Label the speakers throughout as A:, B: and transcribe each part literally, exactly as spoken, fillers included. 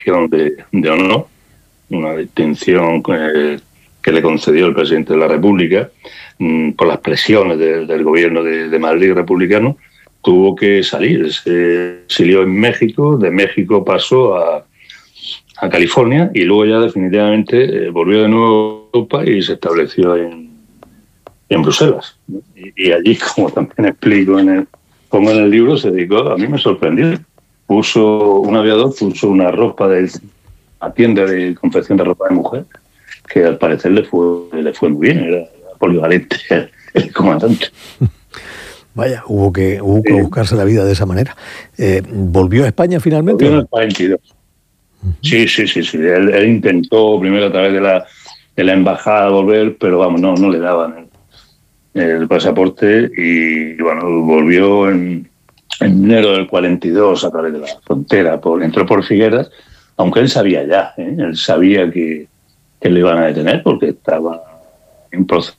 A: de, de honor, una distinción eh, que le concedió el presidente de la República mmm, por las presiones de, del gobierno de, de Madrid republicano. Tuvo que salir, se exilió en México, de México pasó a, a California y luego ya definitivamente eh, volvió de nuevo a Europa y se estableció en, en Bruselas. Y, y allí, como también explico en el, pongo en el libro, se dedicó, a mí me sorprendió, puso un aviador, puso una ropa de una tienda de confección de ropa de mujer, que al parecer le fue, le fue muy bien, era polivalente el, el comandante.
B: Vaya, hubo que, hubo que buscarse la vida de esa manera. Eh, ¿Volvió a España finalmente?
A: Volvió en el cuarenta y dos. Uh-huh. Sí, sí, sí, sí. Él, él intentó primero a través de la, de la embajada volver, pero vamos, no, no le daban el, el pasaporte y bueno, volvió en, en enero del cuarenta y dos a través de la frontera, por, entró por Figueras, aunque él sabía ya, ¿eh? Él sabía que, que le iban a detener porque estaba en proceso.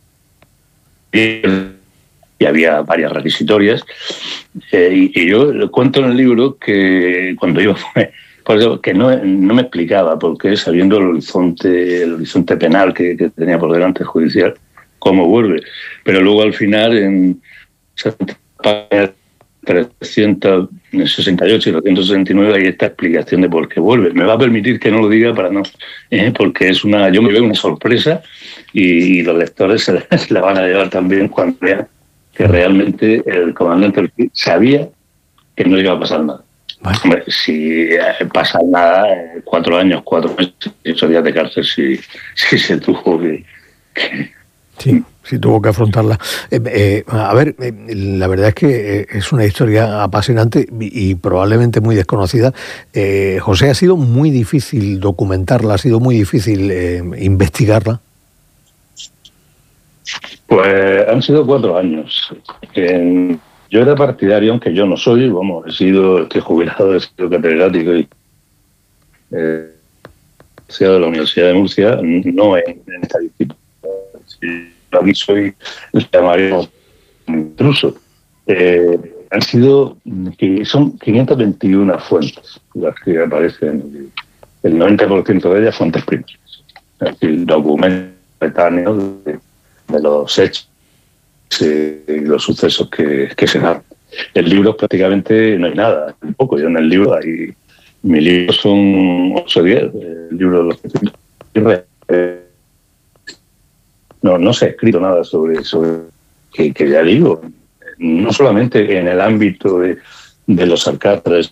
A: Y había varias requisitorias. Eh, y, y yo cuento en el libro que cuando iba fue, por eso, que no, no me explicaba por qué, sabiendo el horizonte, el horizonte penal que, que tenía por delante judicial, cómo vuelve. Pero luego al final, en trescientos sesenta y ocho y trescientos sesenta y nueve hay esta explicación de por qué vuelve. Me va a permitir que no lo diga para no, eh, porque es una, yo me veo una sorpresa y, y los lectores se, se la van a llevar también cuando vean que realmente el comandante Ortiz sabía que no iba a pasar nada. Bueno. Hombre, si pasa nada, cuatro años, cuatro meses, ocho días de cárcel, si, si se tuvo que... que...
B: Sí, sí tuvo que afrontarla. Eh, eh, a ver, eh, la verdad es que eh, es una historia apasionante y, y probablemente muy desconocida. Eh, José, ha sido muy difícil documentarla, ha sido muy difícil eh, investigarla.
A: Pues han sido cuatro años. Eh, yo era partidario, aunque yo no soy, vamos, he sido, estoy jubilado, he sido catedrático y eh, he sido de la Universidad de Murcia, no en, en esta disciplina. Si aquí soy, llamaríamos intruso. Eh, han sido, son quinientas veintiuna fuentes las que aparecen, el noventa por ciento de ellas fuentes primarias, es decir, documentos coetáneos de de los hechos y los sucesos que, que se dan. En libros prácticamente no hay nada, un poco. Yo en el libro hay... Mis libros son ocho o diez, el libro de los que... No, no se ha escrito nada sobre eso, que, que ya digo, no solamente en el ámbito de, de los alcázares,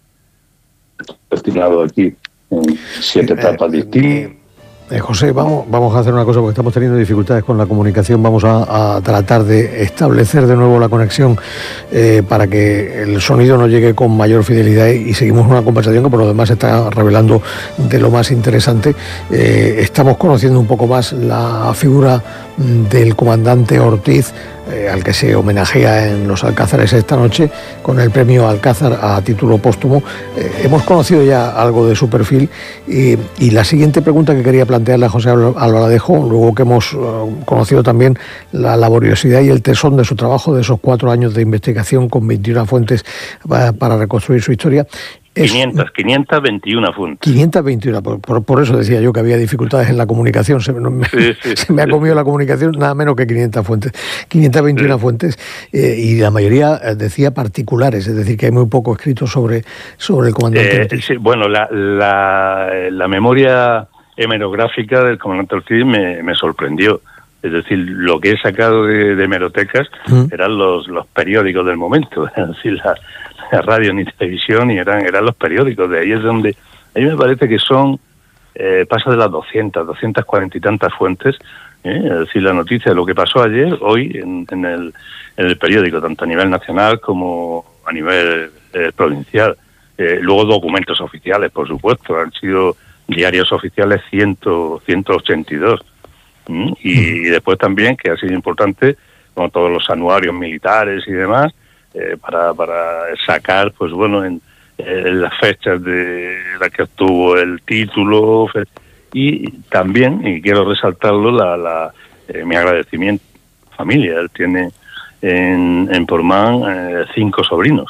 A: destinado aquí en siete etapas distintas.
B: Eh, José, vamos, vamos a hacer una cosa porque estamos teniendo dificultades con la comunicación. Vamos a, a tratar de establecer de nuevo la conexión eh, para que el sonido nos llegue con mayor fidelidad y seguimos una conversación que por lo demás se está revelando de lo más interesante. Eh, estamos conociendo un poco más la figura del comandante Ortiz, eh, al que se homenajea en los Alcázares esta noche con el premio Alcázar a título póstumo. Eh, hemos conocido ya algo de su perfil y, y la siguiente pregunta que quería plantearle a José Albaladejo, luego que hemos uh, conocido también la laboriosidad y el tesón de su trabajo de esos cuatro años de investigación con veintiuna fuentes para, para reconstruir su historia.
A: Es quinientas, quinientas veintiuna fuentes.
B: quinientas veintiuna, por, por, por eso decía yo que había dificultades en la comunicación. Se, no, me, sí, sí, se me ha comido sí. la comunicación nada menos que quinientas fuentes. quinientas veintiuna sí. fuentes eh, y la mayoría decía particulares, es decir, que hay muy poco escrito sobre, sobre el comandante
A: eh,
B: Ortiz.
A: Sí, bueno, la, la, la memoria hemerográfica del comandante Ortiz me, me sorprendió. Es decir, lo que he sacado de, de hemerotecas ¿Mm? eran los, los periódicos del momento, es decir, la, la radio ni televisión, y eran, eran los periódicos. De ahí es donde, a mí me parece que son, eh, pasa de las doscientas, doscientas cuarenta y tantas fuentes, ¿eh? Es decir, la noticia de lo que pasó ayer, hoy, en, en, el, en el periódico, tanto a nivel nacional como a nivel eh, provincial. Eh, luego documentos oficiales, por supuesto, han sido diarios oficiales ciento ochenta y dos. ¿Mm? Y, y después también, que ha sido importante, como todos los anuarios militares y demás, eh, para, para sacar, pues bueno, en, en las fechas de la que obtuvo el título, y también, y quiero resaltarlo, la, la eh, mi agradecimiento a la familia. Él tiene en, en Portmán eh, cinco sobrinos,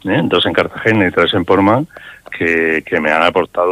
A: ¿eh? dos en Cartagena y tres en Portmán, que, que me han aportado